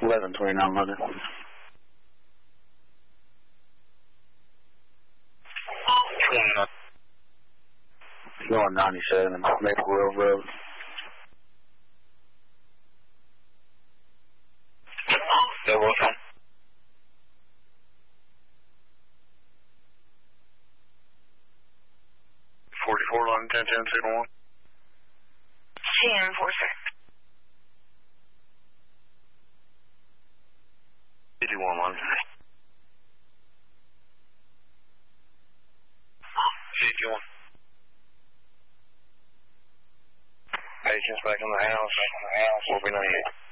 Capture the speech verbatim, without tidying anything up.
eleven twenty-nine London. twenty-nine. Going ninety-seven, Maple Grove Road. That was on. forty-four, London, ten ten, signal one. ten four six. fifty-one, London. fifty-one. Patients back in the house. Back in the house. Will be ninety-eight.